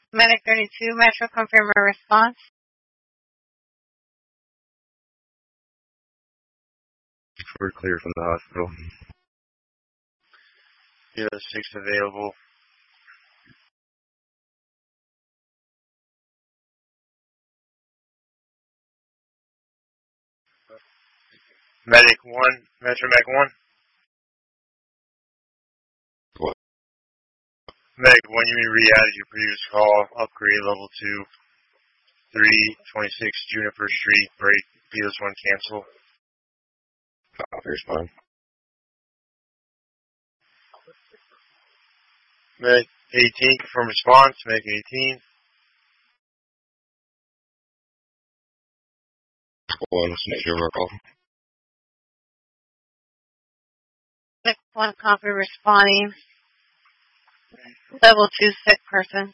Medic 32, Metro, confirm a response. We're clear from the hospital. Kilo 6 available. Medic 1, Metro Medic 1. What? Medic 1, you may re-added your previous call. Upgrade level 2. 326 Juniper Street. Break. Beatles 1 cancel. Respond. Medic 18, confirm response. Medic 18. One, let's make sure we're call. Medic 1, copy, responding. Level 2, sick person.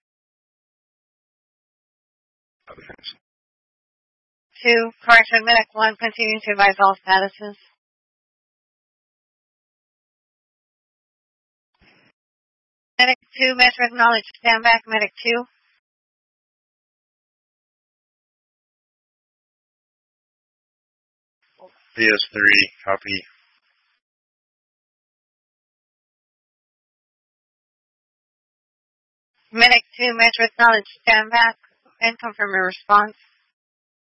Okay, thanks. 2, correction, Medic 1, continuing to advise all statuses. Medic 2, Metro acknowledge, stand back, Medic 2. Beatles 3, copy. Medic 2, Metro acknowledge, stand back, and confirm a response.